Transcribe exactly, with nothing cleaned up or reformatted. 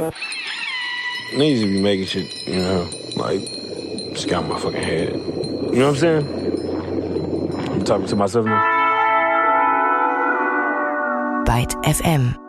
Niggas be making shit, you know, like, just got my fucking head. You know what I'm saying? I'm talking to myself now. Byte F M.